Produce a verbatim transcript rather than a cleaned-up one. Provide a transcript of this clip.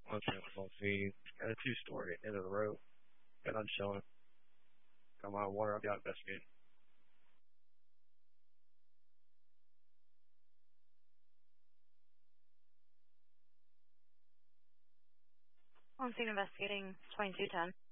One thing on feed. Got a two story end of the road. Got none showing. Got my water. I've got investigating. On scene investigating twenty-two ten.